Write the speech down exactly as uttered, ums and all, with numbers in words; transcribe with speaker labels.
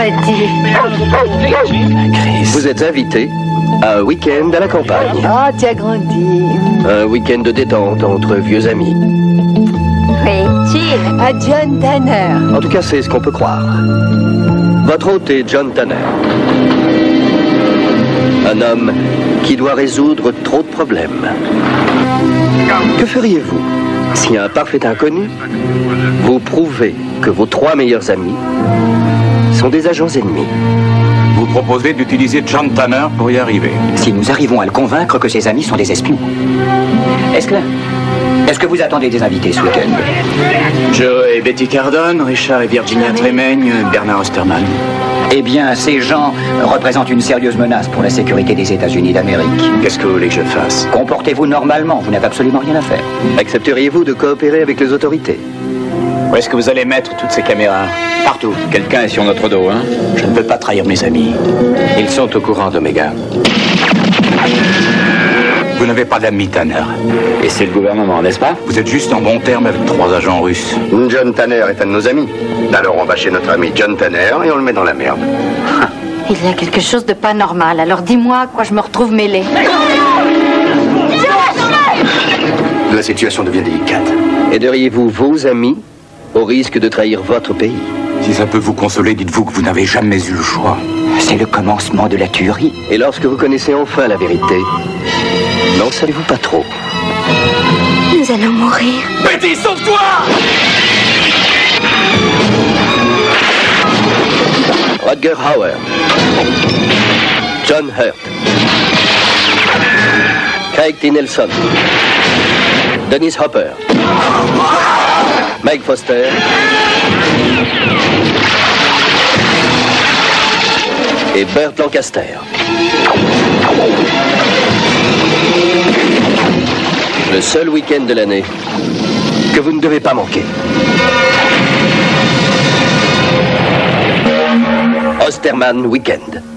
Speaker 1: Freddy.
Speaker 2: Vous êtes invité à un week-end à la campagne.
Speaker 1: Oh, tu as grandi.
Speaker 2: Un week-end de détente entre vieux amis.
Speaker 1: Oui, chill. À John Tanner.
Speaker 2: En tout cas, c'est ce qu'on peut croire. Votre hôte est John Tanner. Un homme qui doit résoudre trop de problèmes. Que feriez-vous si un parfait inconnu vous prouvait que vos trois meilleurs amis sont des agents ennemis?
Speaker 3: Vous proposez d'utiliser John Tanner pour y arriver.
Speaker 4: Si nous arrivons à le convaincre que ses amis sont des espions. Est-ce que... Est-ce que vous attendez des invités ce week-end?
Speaker 5: Joe et Betty Cardone, Richard et Virginia Tremaine, Bernard Osterman.
Speaker 4: Eh bien, ces gens représentent une sérieuse menace pour la sécurité des États-Unis d'Amérique.
Speaker 5: Qu'est-ce que vous voulez que je fasse?
Speaker 4: Comportez-vous normalement, vous n'avez absolument rien à faire.
Speaker 2: Accepteriez-vous de coopérer avec les autorités?
Speaker 5: Où est-ce que vous allez mettre toutes ces caméras? Partout.
Speaker 3: Quelqu'un est sur notre dos, hein?
Speaker 5: Je ne veux pas trahir mes amis.
Speaker 2: Ils sont au courant d'Omega.
Speaker 3: Vous n'avez pas d'amis, Tanner.
Speaker 5: Et c'est le gouvernement, n'est-ce pas?
Speaker 3: Vous êtes juste en bon terme avec trois agents russes.
Speaker 6: John Tanner est un de nos amis. Alors on va chez notre ami John Tanner et on le met dans la merde.
Speaker 1: Il y a quelque chose de pas normal, alors dis-moi à quoi je me retrouve mêlée.
Speaker 6: La situation devient délicate.
Speaker 2: Aideriez-vous vos amis au risque de trahir votre pays?
Speaker 3: Si ça peut vous consoler, dites-vous que vous n'avez jamais eu le choix.
Speaker 4: C'est le commencement de la tuerie.
Speaker 2: Et lorsque vous connaissez enfin la vérité, n'en savez-vous pas trop?
Speaker 1: Nous allons mourir.
Speaker 5: Betty, sauve-toi!
Speaker 2: Rutger Hauer, John Hurt, Craig T. Nelson, Dennis Hopper, Mike Foster et Burt Lancaster. Le seul week-end de l'année que vous ne devez pas manquer. Osterman Weekend.